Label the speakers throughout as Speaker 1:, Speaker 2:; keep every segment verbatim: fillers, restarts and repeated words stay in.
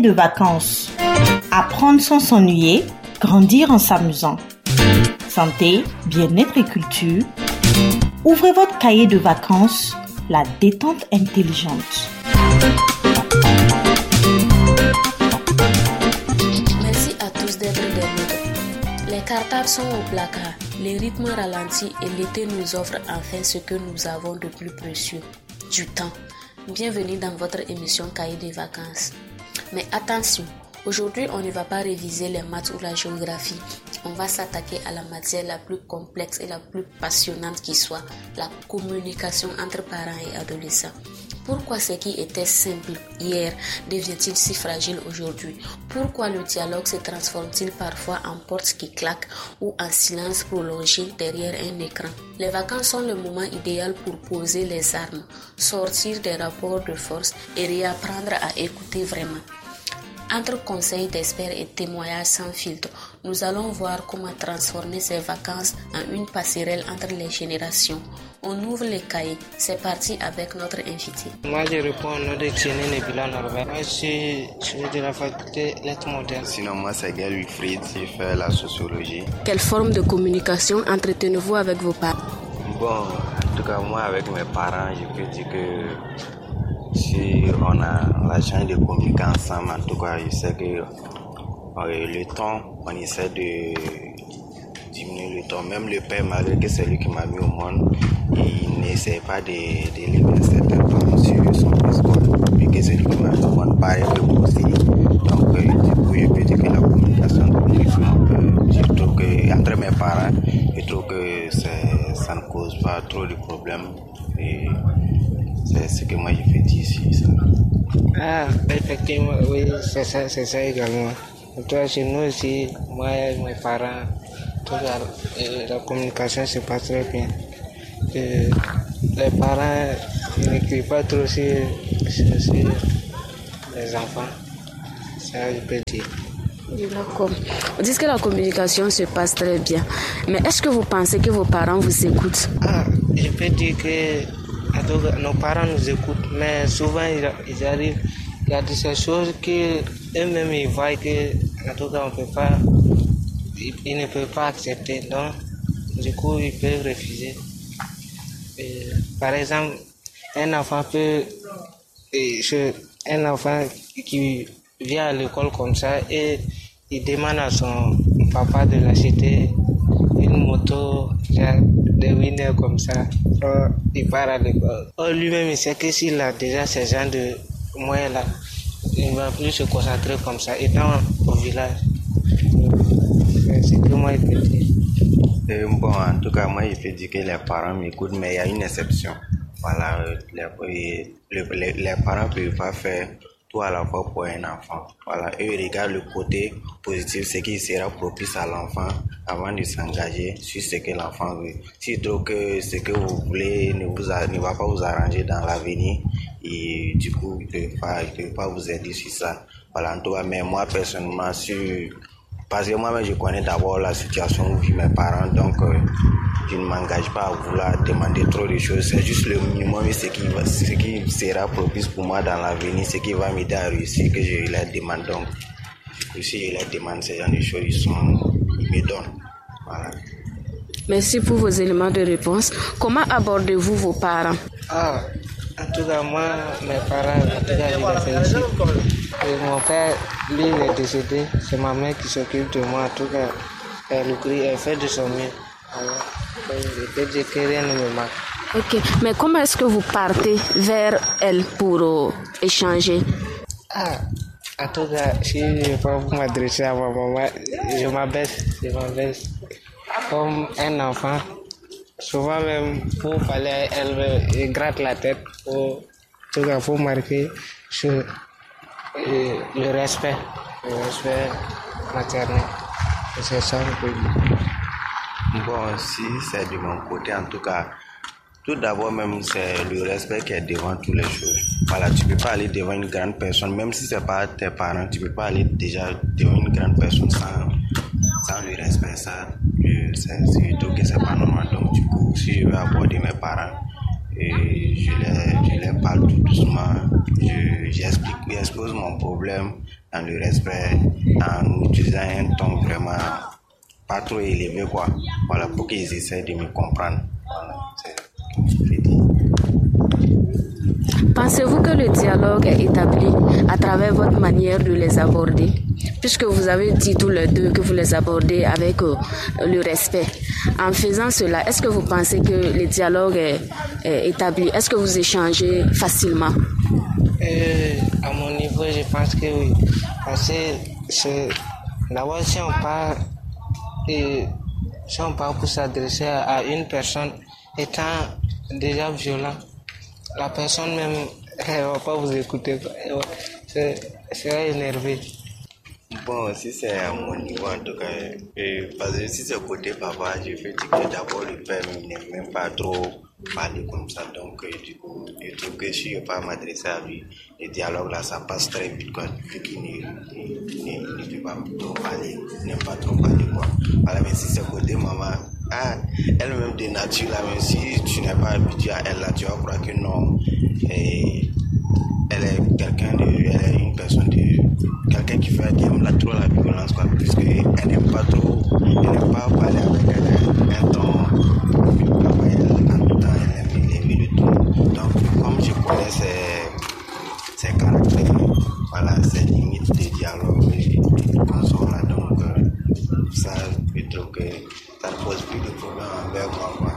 Speaker 1: de vacances. Apprendre sans s'ennuyer, grandir en s'amusant. Santé, bien-être et culture. Ouvrez votre cahier de vacances, la détente intelligente.
Speaker 2: Merci à tous d'être des nôtres. Les cartables sont au placard, les rythmes ralentis et l'été nous offre enfin ce que nous avons de plus précieux, du temps. Bienvenue dans votre émission Cahier des vacances. Mais attention, aujourd'hui on ne va pas réviser les maths ou la géographie. On va s'attaquer à la matière la plus complexe et la plus passionnante qui soit, la communication entre parents et adolescents. Pourquoi ce qui était simple hier devient-il si fragile aujourd'hui? Pourquoi le dialogue se transforme-t-il parfois en porte qui claque ou en silence prolongé derrière un écran? Les vacances sont le moment idéal pour poser les armes, sortir des rapports de force et réapprendre à écouter vraiment. Entre conseils d'experts et témoignages sans filtre, nous allons voir comment transformer ces vacances en une passerelle entre les générations. On ouvre les cahiers. C'est parti avec notre invité.
Speaker 3: Moi, je réponds au nom de Thierry Nebula Norbert. Moi, je suis, je suis de la faculté lettres modernes.
Speaker 4: Sinon, moi, c'est Gaël Wilfried. Je fais la sociologie.
Speaker 2: Quelle forme de communication entretenez-vous avec vos parents?
Speaker 4: Bon, en tout cas, moi, avec mes parents, je peux dire que si on a la chance de communiquer ensemble, en tout cas, je sais que euh, le temps, on essaie de diminuer le temps. Même le père, malgré que c'est lui qui m'a mis au monde, il n'essaie pas de, de lever un certain temps sur son fils, vu que c'est lui qui m'a mis au monde, pareil que moi aussi. Donc, euh, du coup, je peux dire que la communication, euh, je trouve que entre mes parents, je trouve que c'est, ça ne cause pas trop de problèmes. Et c'est ce que moi je fais ici. Ça.
Speaker 3: Ah, effectivement, oui, c'est ça, c'est ça également. Toi, chez nous aussi, moi et mes parents, toute la, la communication se passe très bien. Et les parents n'écrivent pas trop sur, sur, sur les enfants. Ça, je peux dire.
Speaker 2: D'accord. Vous dites que la communication se passe très bien. Mais est-ce que vous pensez que vos parents vous écoutent?
Speaker 3: Ah, je peux dire que nos parents nous écoutent, mais souvent ils, ils arrivent, il y a de ces choses qu'eux-mêmes ils voient que, en tout cas, on peut pas, ils, ils ne peuvent pas accepter. Donc, du coup, ils peuvent refuser. Et, par exemple, un enfant peut, et, un enfant qui vient à l'école comme ça et il demande à son papa de l'acheter une moto, des winners comme ça. Or, il part à l'école. Or, lui-même, il sait que s'il a déjà ces gens de moyens-là, il ne va plus se concentrer comme ça, étant au village. C'est que moi, je peux dire.
Speaker 4: Et bon, en tout cas, moi, je peux dire que les parents m'écoutent, mais il y a une exception. Voilà, les, les, les parents ne peuvent pas faire tout à la fois pour un enfant. Voilà, eux ils regardent le côté positif, ce qui sera propice à l'enfant avant de s'engager sur ce que l'enfant veut. S'ils trouvent que ce que vous voulez ne, vous a, ne va pas vous arranger dans l'avenir, et du coup, ils ne peuvent pas, ils peuvent pas vous aider sur ça. Voilà, en tout cas, mais moi, personnellement, sur, parce que moi-même, je connais d'abord la situation où vivent mes parents, donc euh, je ne m'engage pas à vouloir demander trop de choses. C'est juste le minimum et ce qui, ce qui sera propice pour moi dans l'avenir, ce qui va m'aider à réussir, que je les demande. Donc, du coup, si je les demande ces genre de choses, ils, sont, ils me donnent. Voilà.
Speaker 2: Merci pour vos éléments de réponse. Comment abordez-vous vos parents?
Speaker 3: Ah, en tout cas, moi, mes parents, en tout cas, je les félicite. Et mon père, lui, il est décédé. C'est ma mère qui s'occupe de moi. En tout cas, elle, elle fait de son mieux. Alors, je peux dire que rien ne me manque.
Speaker 2: Ok, mais comment est-ce que vous partez vers elle pour euh, échanger?
Speaker 3: Ah, en tout cas, si je ne vais pas vous m'adresser à ma maman, je m'abaisse, je m'abaisse comme un enfant. Souvent même, pour parler, elle, elle gratte la tête. Pour, en tout cas, pour marquer sur le, le respect, le respect maternel. C'est ça que je peux dire.
Speaker 4: Bon, si c'est de mon côté, en tout cas, tout d'abord même, c'est le respect qui est devant toutes les choses. Voilà, tu peux pas aller devant une grande personne, même si c'est pas tes parents, tu peux pas aller déjà devant une grande personne sans, sans le respect. Ça, je, c'est, je trouve que c'est pas normal. Donc, du coup, si je veux aborder mes parents, et je les, je les parle tout doucement, je, j'explique expose mon problème dans le respect, en utilisant un ton vraiment pas trop élevé, quoi. Voilà, pour qu'ils essaient de me comprendre. Voilà, c'est ce que je dis.
Speaker 2: Pensez-vous que le dialogue est établi à travers votre manière de les aborder? Puisque vous avez dit tous les deux que vous les abordez avec euh, le respect. En faisant cela, est-ce que vous pensez que le dialogue est, est établi? Est-ce que vous échangez facilement?
Speaker 3: Euh, à mon niveau, je pense que oui. Parce que c'est, d'abord, si on parle, et, si on parle pour s'adresser à une personne étant déjà violent, la personne même, elle ne va pas vous écouter. Elle sera énervée.
Speaker 4: Bon, si c'est à mon niveau en tout cas, euh, parce que si c'est côté papa, je fais dire que d'abord le père n'aime même pas trop parler comme ça, donc euh, du coup, je trouve que si je ne vais pas m'adresser à lui, le dialogue là, ça passe très vite, quoi, vu qu'il ne, ne, ne peut pas trop parler, n'aime pas trop parler, quoi. Voilà, mais si c'est côté maman, ah, elle-même de nature là, même si tu n'es pas habitué à elle là, tu vas croire que non, et elle est quelqu'un de, elle est une personne de, quelqu'un qui fait qui aime la, trop la violence, quoi, puisque elle n'aime pas trop, elle n'aime pas parler avec elle, un ton, en tout temps, elle aime élever le ton. Donc, comme je connais ses, ses caractères, voilà, ses limites de dialogue et de consort là, donc, euh, ça, je trouve que ça ne pose plus de problème avec moi, quoi.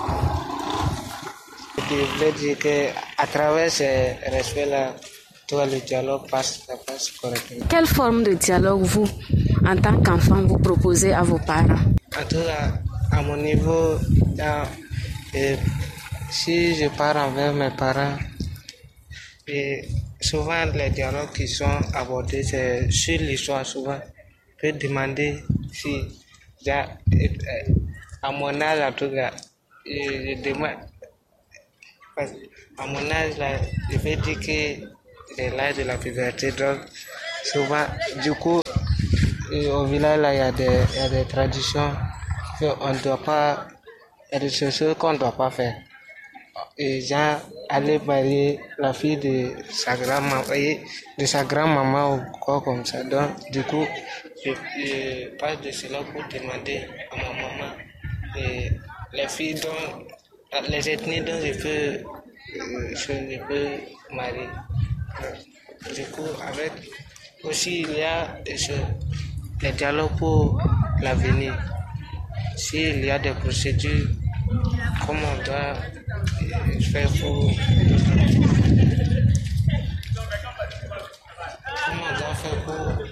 Speaker 3: Je voulais dire qu'à travers ces respects-là, tout le dialogue passe, ça passe correctement.
Speaker 2: Quelle forme de dialogue vous, en tant qu'enfant, vous proposez à vos parents?
Speaker 3: En tout cas, à mon niveau, là, et si je pars envers mes parents, et souvent les dialogues qui sont abordés, c'est sur l'histoire. Souvent, je peux demander si, déjà, à mon âge, en tout cas, je, je demande. À mon âge, là, je vais dire que c'est l'âge de la puberté. Donc, souvent, du coup, au village, là, il y a des, il y a des traditions qu'on ne doit pas, il y a des choses qu'on ne doit pas faire. Et genre, aller marier la fille de sa grand-maman, de sa grand-maman ou quoi comme ça. Donc, du coup, je, je passe de cela pour demander à ma maman et les filles dont les ethnies dont je peux, je peux marier. Du coup, avec aussi, il y a des choses, les dialogues pour l'avenir. S'il y a des procédures, comment on doit faire pour. Comment on doit faire pour.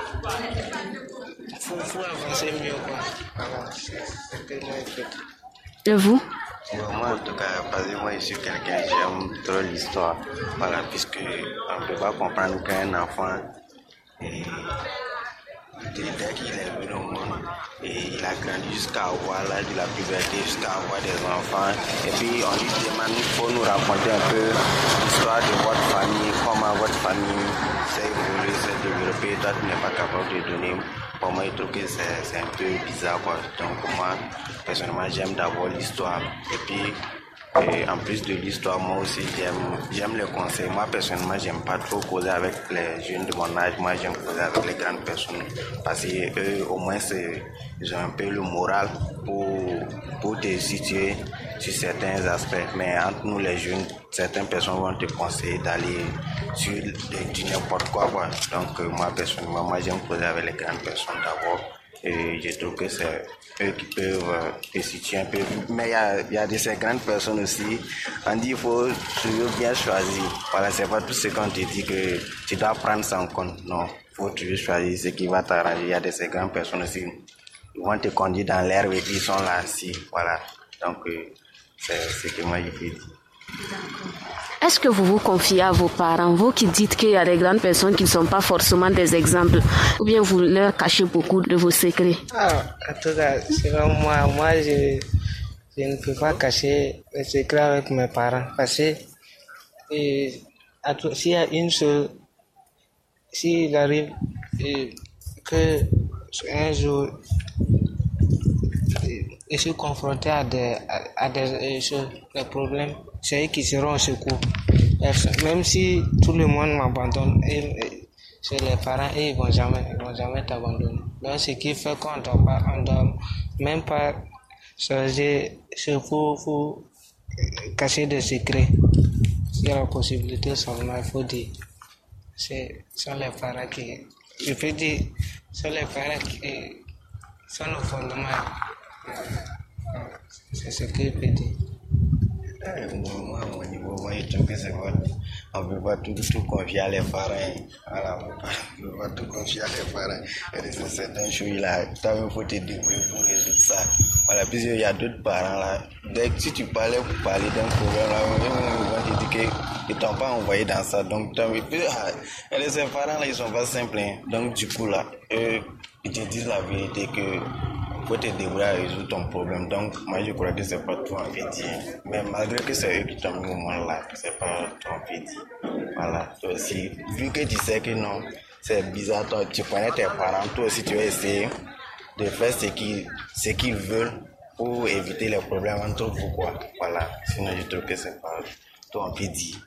Speaker 3: Pour, pour avancer mieux, quoi. Voilà, c'est tellement important.
Speaker 2: Et vous?
Speaker 4: Moi, en tout cas, parce que moi, je suis quelqu'un, j'aime trop l'histoire. Voilà, puisque on ne peut pas comprendre qu'un enfant, et, dès qu'il est venu au monde, et il a grandi jusqu'à avoir l'âge de la puberté, jusqu'à avoir des enfants. Et puis, on lui demande, il faut nous raconter un peu l'histoire de votre famille, comment votre famille s'est évoluée, s'est développée. Toi, tu n'es pas capable de donner. Pour moi, je trouve que c'est, c'est un peu bizarre, quoi. Donc, moi, personnellement, j'aime d'abord l'histoire. Et puis, et en plus de l'histoire, moi aussi, j'aime, j'aime les conseils. Moi, personnellement, j'aime pas trop causer avec les jeunes de mon âge. Moi, j'aime causer avec les grandes personnes. Parce qu'eux, au moins, c'est, ils ont un peu le moral pour, pour te situer sur certains aspects. Mais entre nous, les jeunes, certaines personnes vont te conseiller d'aller sur du n'importe quoi, quoi. Donc, euh, moi, personnellement, moi, j'aime causer avec les grandes personnes d'abord. Et je trouve que c'est eux qui peuvent euh, te situer un peu. Mais il y a, y a de ces grandes personnes aussi. On dit qu'il faut toujours bien choisir. Voilà, c'est pas tout ce qu'on te dit que tu dois prendre ça en compte. Non, il faut toujours choisir ce qui va t'arranger. Il y a de ces grandes personnes aussi. Ils vont te conduire dans l'herbe et ils sont là aussi. Voilà. Donc, euh, c'est ce que moi je peux dire.
Speaker 2: Est-ce que vous vous confiez à vos parents, vous qui dites qu'il y a des grandes personnes qui ne sont pas forcément des exemples, ou bien vous leur cachez beaucoup de vos secrets?
Speaker 3: Ah, en tout cas, selon moi, moi je, je ne peux pas cacher les secrets avec mes parents parce que et, s'il y a une chose, s'il arrive et, que un jour je suis confronté à des, à, à des choses, des problèmes, c'est eux qui seront au secours. même si tout le monde m'abandonne, et, et, chez les parents, et ils vont jamais, ils vont jamais t'abandonner. Donc, ce qui fait qu'on doit pas, on doit même pas changer, c'est pour, pour cacher des secrets. S'il y a la possibilité, seulement, il faut dire. C'est, sont les parents qui, je peux dire, sont les parents qui sont le fondement. C'est ce que je peux dire.
Speaker 4: Moi, au niveau, moi, je trouve que c'est bon. On ne peut pas tout, tout confier à les parents. Voilà, on ne peut pas tout confier à les parents. Et c'est certaines choses là, il faut te débrouiller pour résoudre ça. Voilà, puis il y a d'autres parents là. Dès que si tu parlais pour parler d'un problème là, ils vont te dire qu'ils ne t'ont pas envoyé dans ça. Donc, et ces parents là, ils ne sont pas simples. Hein. Donc, du coup là, eux, ils te disent la vérité que faut te débrouiller à résoudre ton problème. Donc, moi, je crois que c'est pas tout en fait dit. Mais malgré que c'est eux qui t'ont mis au moment là, c'est pas tout en fait dit. Voilà. Toi aussi, vu que tu sais que non, c'est bizarre, toi, tu connais tes parents, toi aussi, tu vas essayer de faire ce qu'ils, ce qu'ils veulent pour éviter les problèmes entre vous, quoi. Voilà. Sinon, je trouve que c'est pas tout en fait dit.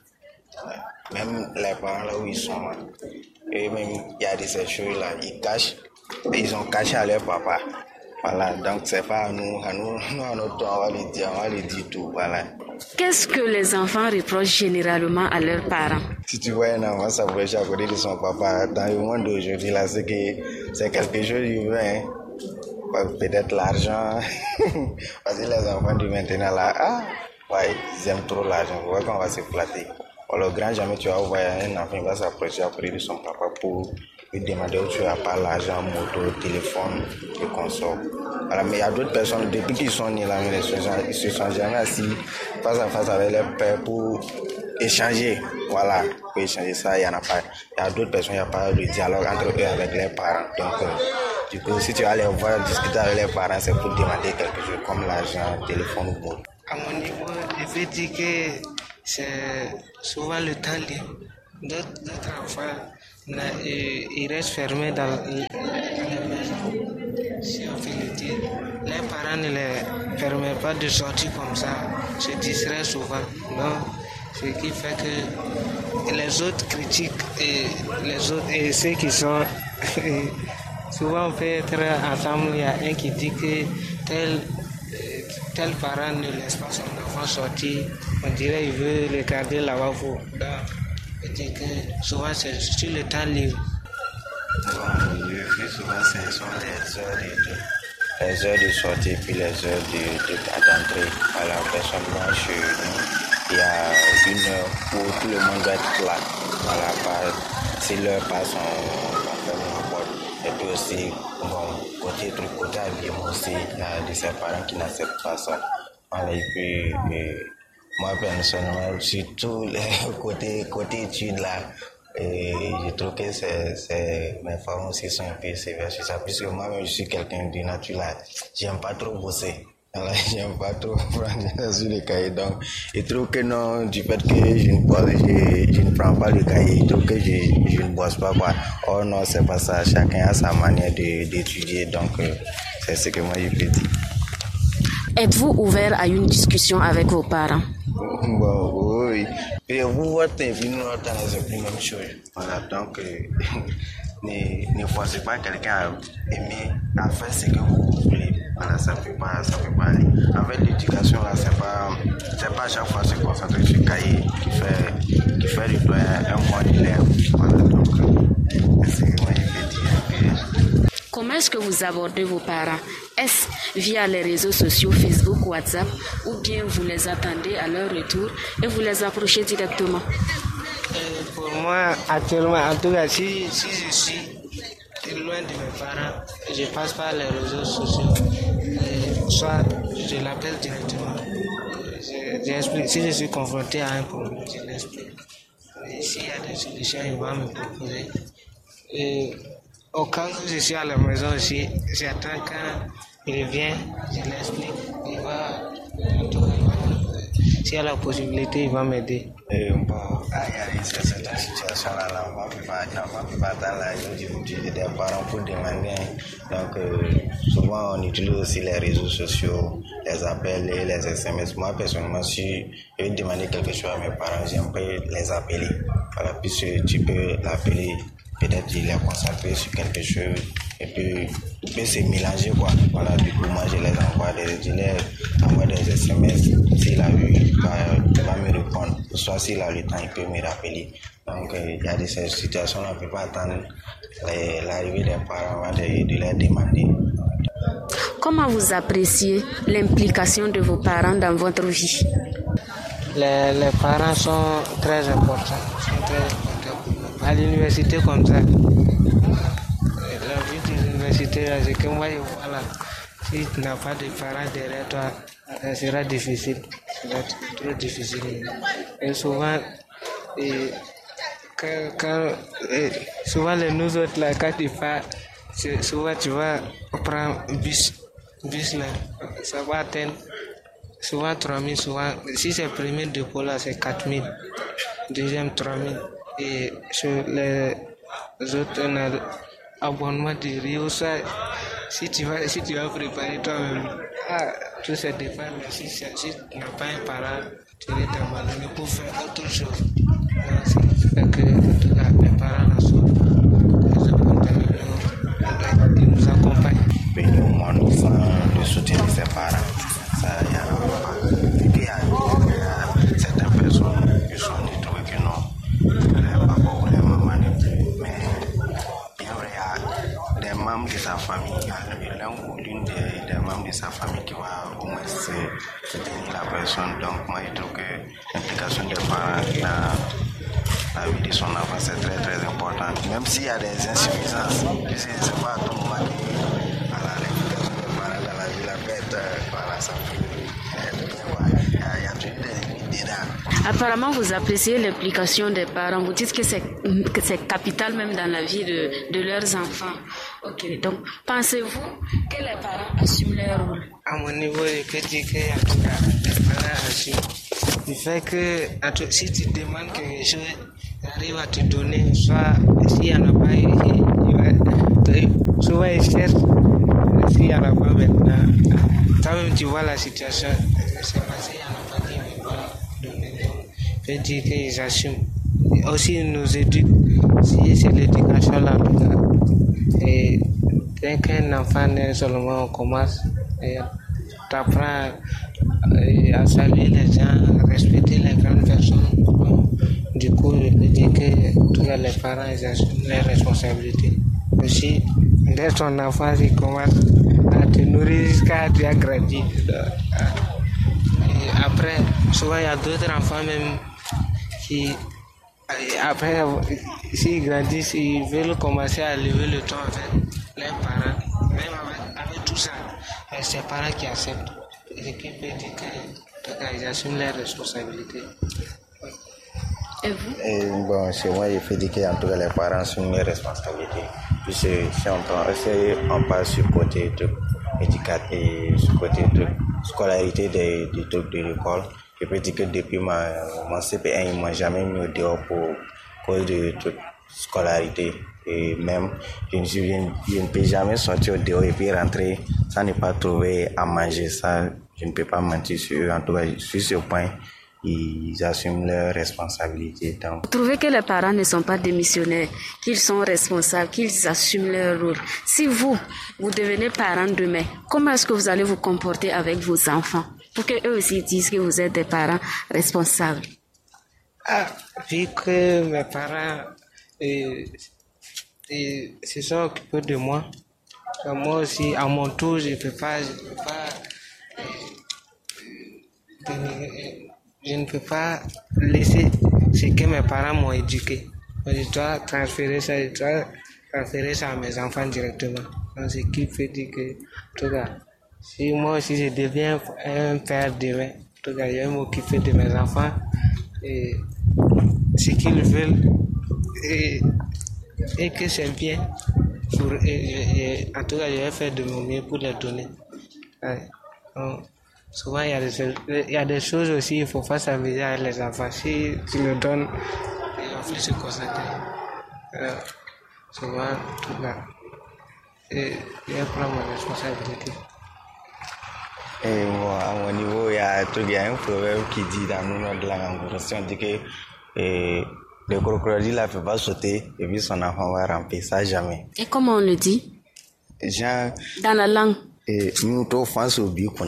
Speaker 4: Même les parents là où ils sont, là, et même, il y a de ces choses là, ils cachent, ils ont caché à leur papa. Voilà, donc c'est pas à nous, à nous, nous à notre tour, on va le dire, on va le dire tout, voilà.
Speaker 2: Qu'est-ce que les enfants reprochent généralement à leurs parents?
Speaker 4: Si tu vois un enfant s'approcher à côté de son papa, dans le monde d'aujourd'hui, là, c'est que c'est quelque chose qui veut, hein. Peut-être l'argent, parce que les enfants de maintenant, là, ah, ouais, ils aiment trop l'argent, vous voyez qu'on va se flatter. Alors, grand jamais tu vas voir un enfant, il va s'approcher à côté de son papa pour lui demander où tu as pas l'argent, moto, téléphone et console. Voilà, mais il y a d'autres personnes, depuis qu'ils sont nés là, ils se sont, ils se sont jamais assis face à face avec leur père pour échanger. Voilà, pour échanger ça, il y en a pas. Il y a d'autres personnes, il n'y a pas de dialogue entre eux avec leurs parents. Donc, euh, du coup, si tu vas les voir discuter avec leurs parents, c'est pour demander quelque chose comme l'argent, téléphone ou moto.
Speaker 3: À mon niveau, je vais dire que c'est souvent le temps libre. D'autres, d'autres enfants, ils restent fermés dans la maison. Si on fait le dire, les parents ne les permettent pas de sortir comme ça, se distraient souvent. Donc, ce qui fait que les autres critiquent et les autres et ceux qui sont souvent on peut être ensemble. Il y a un qui dit que tel tel parent ne laisse pas son enfant sortir. On dirait qu'il veut le garder là-bas. Donc, je dis que souvent c'est sur le temps libre.
Speaker 4: Bon, le plus souvent, ce sont les heures de, les heures de sortie puis les heures de, de, d'entrée. Voilà, personnellement, chez nous, il y a une heure où tout le monde doit être là. Voilà, par, si l'heure passe, on, on ferme la porte. Et puis aussi, bon, côté truc, côté habillement aussi, il y a de ces parents qui n'acceptent pas ça. Voilà, et puis, et, moi, personnellement, surtout les côtés, côté études là, et je trouve que c'est, c'est, mes parents aussi sont un peu sévères sur ça, puisque moi-même, je suis quelqu'un de nature là, j'aime pas trop bosser. Alors, j'aime pas trop prendre sur les cahiers, donc je trouve que non, du fait que je ne, bosse, je, je ne prends pas le cahier, je trouve que je, je ne bosse pas, quoi. Oh non, c'est pas ça, chacun a sa manière de, d'étudier, donc euh, c'est ce que moi je peux dire.
Speaker 2: Êtes-vous ouvert à une discussion avec vos parents?
Speaker 4: Bon, oui. Et vous, votre vie, nous, c'est la même chose. Voilà, donc, euh, ne, ne forcez pas quelqu'un à aimer, à faire ce que vous voulez. Voilà, ça ne peut pas, ça peut pas aller. En fait, l'éducation, là, c'est pas, c'est pas à chaque fois se concentrer sur le cahier qui fait, qui fait du toi un bon élève. Voilà, donc, euh, c'est ce que moi, je vais dire.
Speaker 2: Comment est-ce que vous abordez vos parents? Est-ce via les réseaux sociaux, Facebook, WhatsApp, ou bien vous les attendez à leur retour et vous les approchez directement?
Speaker 3: Euh, pour moi, actuellement, en tout cas, si, si je suis loin de mes parents, je passe par les réseaux sociaux. Euh, soit je l'appelle directement. Je, j'explique. Si je suis confronté à un problème, je l'explique. Et s'il y a des solutions, il va me proposer. Et, au cas où je suis à la maison aussi, j'attends quand il vient, je l'explique, il va, s'il y a la possibilité, il va m'aider.
Speaker 4: Et bon, il y a cette situation-là, là, on va faire pas dans la difficulté des parents pour demander. Donc, euh, souvent, on utilise aussi les réseaux sociaux, les appels et les S M S. Moi, personnellement, si je veux demander quelque chose à mes parents, j'aimerais les appeler. Voilà, puisque tu peux l'appeler, peut-être il est concentré sur quelque chose, et puis il peut se mélanger, quoi. Voilà, du coup, moi, je les envoie des, je les envoie des S M S. S'il a vu, il va, il va me répondre. Soit s'il a le temps, il peut me rappeler. Donc, euh, il y a des situations où on ne peut pas attendre les, l'arrivée des parents avant de, de leur demander.
Speaker 2: Comment vous appréciez l'implication de vos parents dans votre vie?
Speaker 3: Les, les parents sont très importants. Sont très importants. À l'université, comme ça, la vie de l'université, c'est que moi, voilà, si tu n'as pas de parents derrière toi, ça sera difficile. Ça sera trop difficile. Et souvent, et, quand, quand, et, souvent les nous autres, là, quand tu pars, souvent tu vas prendre un bus, bus là, ça va atteindre souvent trois mille, souvent, si c'est le premier dépôt là, c'est quatre mille, deuxième trois mille, et sur les autres, on a abonnement de Rio, ça, si tu vas, si tu vas préparer toi-même, ah, tout ça dépend, mais si, si tu n'as pas un parent, tu es abandonné pour faire autre chose. C'est fait que tout là, les parents là sont très importants, ils nous accompagnent.
Speaker 4: Venir au monde sans le soutien de ses parents, ça, il y a pas. Et puis, il y a certaines personnes qui sont dit que non, pas vraiment manipulées, mais bien vrai, il y a des membres de sa famille, l'un ou l'une des, des membres de sa famille qui va au moins soutenir la personne. Donc, moi, je trouve que l'implication des parents dans la vie de son enfant, c'est très très important. Même s'il y a des insuffisances, puisque ce n'est pas à tout moment que voilà, l'implication des parents dans la vie, la bête, voilà, ça peut. Il y a toujours des limites dedans.
Speaker 2: Apparemment, vous appréciez l'implication des parents. Vous dites que c'est, que c'est capital même dans la vie de, de leurs enfants. Ok, donc pensez-vous que les parents assument leur rôle?
Speaker 3: À mon niveau, je peux dire que en tout cas, les parents assument. Du fait que si tu demandes quelque chose, ils arrivent à te donner, soit s'il n'y en a pas, il va, souvent ils cherchent, s'il n'y en a pas maintenant. Toi-même, tu vois la situation, c'est passé, il n'y en a pas qui ne veulent pas donner. Je peux dire qu'ils assument. Aussi, ils nous éduquent, si c'est l'éducation là, en tout cas. Et dès qu'un enfant naît seulement, on commence, et t'apprends à saluer les gens, respecter les grandes personnes. Du coup, je peux dire que tous les parents, ils assument leurs responsabilités. Aussi, dès ton enfant, il commence à te nourrir jusqu'à tu as grandi. Et après, souvent, il y a d'autres enfants même qui, après, s'ils grandissent, ils veulent commencer à lever le ton avec leurs parents. Même avec, avec tout ça, c'est les parents qui acceptent. Et qui peut dire qu'ils assument leurs responsabilités.
Speaker 2: Et vous?
Speaker 4: Et bon, chez moi, il faut dire qu'en tout cas, les parents assument leurs responsabilités. Puis si on, prend, si on passe sur le côté de l'éducation et sur le côté de scolarité de, de, de, de l'école, je peux dire que depuis ma, mon C P un, ils ne m'ont jamais mis au dehors pour cause de, de scolarité. Et même, je ne, je, je ne peux jamais sortir au dehors et puis rentrer sans ne pas trouver à manger. Ça, je ne peux pas mentir sur eux. En tout cas, sur ce point, ils assument leurs responsabilités. Donc.
Speaker 2: Vous trouvez que les parents ne sont pas démissionnaires, qu'ils sont responsables, qu'ils assument leur rôle. Si vous, vous devenez parent demain, comment est-ce que vous allez vous comporter avec vos enfants pour qu'eux aussi disent que vous êtes des parents responsables?
Speaker 3: Ah, vu que mes parents euh, euh, se sont occupés de moi, moi aussi, à mon tour, je ne peux pas... Je peux pas euh, euh, je ne peux pas laisser ce que mes parents m'ont éduqué. Je dois transférer ça, je dois transférer ça à mes enfants directement. Donc, ce qui fait dire que, en tout cas, si moi aussi je deviens un père demain, en tout cas, je vais m'occuper de mes enfants et ce qu'ils veulent et, et que c'est bien. Pour, et, et, en tout cas, je vais faire de mon mieux pour les donner. Ouais. Donc, souvent il y a des, il y a des choses aussi, il ne faut pas s'amuser avec les enfants. Si tu le donnes, ils vont plus se concentrer. Euh, souvent, tout là. Et je prends ma responsabilité.
Speaker 4: Et bon, à mon niveau, il y a, il y a un proverbe qui dit dans le nom de la anglo-saxonne, dit que eh, le crocodile ne peut pas sauter et puis son enfant va ramper, ça jamais.
Speaker 2: Et comment on le dit?
Speaker 4: Genre,
Speaker 2: dans la langue.
Speaker 4: Et nous, tout France au but,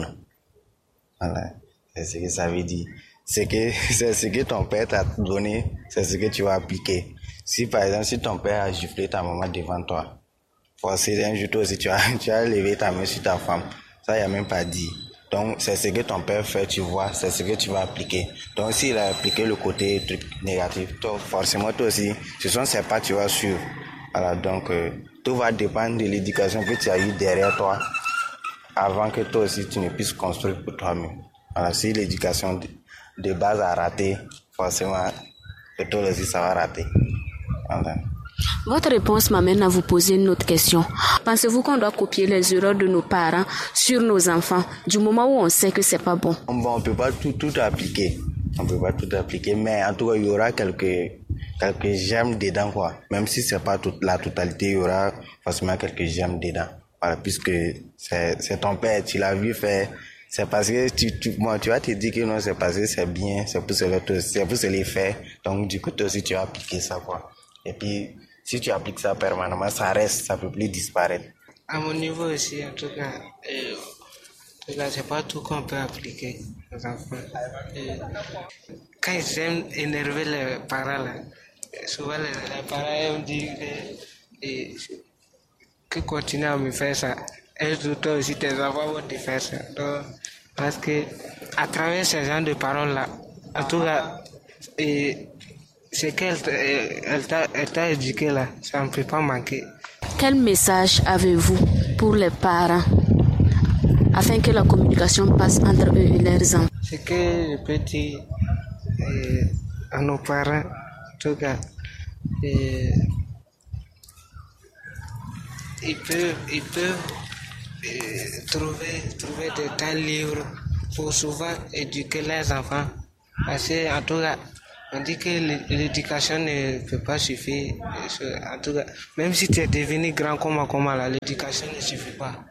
Speaker 4: voilà, c'est ce que ça veut dire. C'est que c'est ce que ton père t'a donné, c'est ce que tu vas appliquer. Si par exemple, si ton père a giflé ta maman devant toi, forcément un jour toi aussi tu as, tu as levé ta main sur ta femme, ça il a même pas dit. Donc c'est ce que ton père fait, tu vois, c'est ce que tu vas appliquer. Donc s'il a appliqué le côté truc négatif, toi, forcément toi aussi, ce sont ces pas tu vas suivre. Voilà, donc euh, tout va dépendre de l'éducation que tu as eu derrière toi, avant que toi aussi tu ne puisses construire pour toi-même. Voilà, si l'éducation de, de base a raté, forcément que toi aussi ça va rater. Voilà.
Speaker 2: Votre réponse m'amène à vous poser une autre question. Pensez-vous qu'on doit copier les erreurs de nos parents sur nos enfants du moment où on sait que c'est pas bon?
Speaker 4: Bon, on peut pas tout, tout appliquer. On peut pas tout appliquer, mais en tout cas, il y aura quelques, quelques gemmes dedans, quoi. Même si c'est pas toute la totalité, il y aura forcément quelques gemmes dedans. Voilà, puisque c'est, c'est ton père, tu l'as vu faire. C'est parce que tu, tu, bon, tu vas te dire que non, c'est parce que c'est bien, c'est pour cela, c'est pour se les faire. Donc, du coup, toi aussi, tu vas appliquer ça, quoi. Et puis, si tu appliques ça permanemment, ça reste, ça peut plus disparaître.
Speaker 3: À mon niveau aussi, en tout cas, euh, en tout cas, c'est pas tout qu'on peut appliquer aux enfants. Et quand ils aiment énerver les parents, là, souvent les, les parents aiment dire que, et, que continue à me faire ça. Et toi aussi, tes enfants vont te faire ça. Donc, parce que à travers ces genres de paroles-là, en tout cas, et, c'est qu'elle elle t'a, elle t'a éduqué là, ça ne peut pas manquer.
Speaker 2: Quel message avez-vous pour les parents afin que la communication passe entre eux et leurs enfants?
Speaker 3: Ce que je peux dire euh, à nos parents, en tout cas, euh, ils peuvent, ils peuvent euh, trouver, trouver des temps libres pour souvent éduquer leurs enfants. Parce que, en tout cas, on dit que l'éducation ne peut pas suffire. En tout cas, même si tu es devenu grand comme comment là, l'éducation ne suffit pas.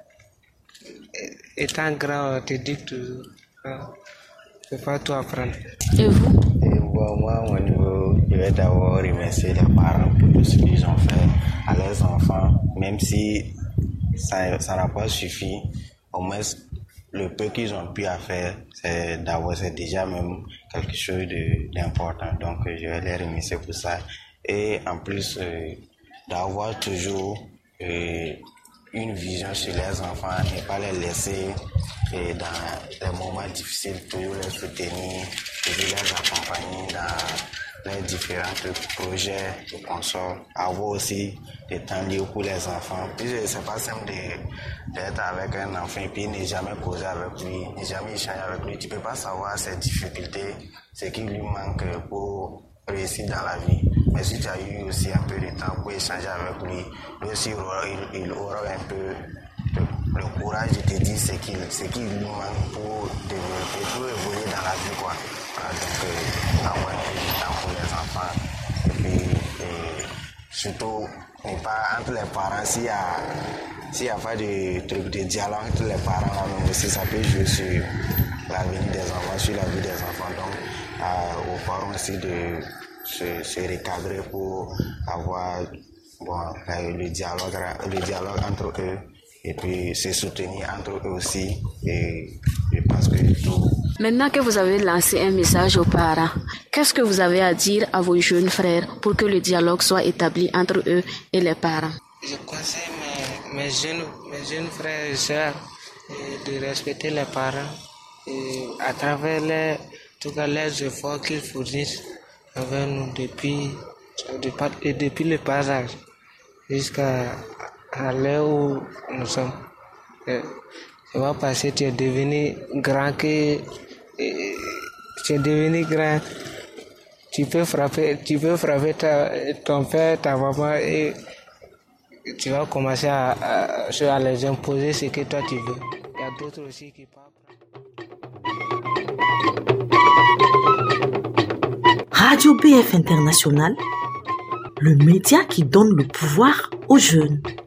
Speaker 3: Étant grand, on te dit toujours. Tu ne peux pas tout apprendre.
Speaker 2: Et vous?
Speaker 4: Et bon, moi, au niveau, je vais d'abord remercier les parents pour tout ce qu'ils ont fait à leurs enfants. Même si ça, ça n'a pas suffi, au moins, le peu qu'ils ont pu faire, c'est d'avoir, c'est déjà même quelque chose de, d'important. Donc, je vais les remercier pour ça. Et en plus, euh, d'avoir toujours euh, une vision sur les enfants, ne pas les laisser euh, dans les moments difficiles, toujours les soutenir, toujours les accompagner dans les différents projets et consorts. Avoir aussi des temps libres pour les enfants. Puis c'est pas simple de, d'être avec un enfant et puis ne jamais causer avec lui, ne jamais échanger avec lui. Tu peux pas savoir ses difficultés, ce qui lui manque pour réussir dans la vie. Mais si tu as eu aussi un peu de temps pour échanger avec lui, lui aussi il, il aura un peu le, le courage de te dire ce qu'il, ce qui lui manque pour développer, pour évoluer dans la vie, quoi. Voilà, donc euh, avoir un peu de temps pour les enfants. Et puis et surtout, ne pas entre les parents, s'il y a s'il n'y a pas de truc de dialogue entre les parents, là, même aussi, ça peut jouer sur l'avenir des enfants, sur la vie des enfants. Donc, euh, aux parents aussi de se, se recadrer pour avoir bon, le dialogue, le dialogue entre eux et puis se soutenir entre eux aussi. Et je pense que tout.
Speaker 2: Maintenant que vous avez lancé un message aux parents, qu'est-ce que vous avez à dire à vos jeunes frères pour que le dialogue soit établi entre eux et les parents?
Speaker 3: Je conseille mes, mes, jeunes, mes jeunes frères et sœurs de respecter les parents et à travers les, tout cas, les efforts qu'ils fournissent avec nous depuis, depuis, depuis le passage jusqu'à à l'heure où nous sommes. Ça va passer, tu es devenu grand que tu es devenu grand. Tu peux frapper, tu peux frapper ta, ton père, ta maman et tu vas commencer à, à, à les imposer ce que toi tu veux. Il y a d'autres aussi qui parlent.
Speaker 1: Radio B F International, le média qui donne le pouvoir aux jeunes.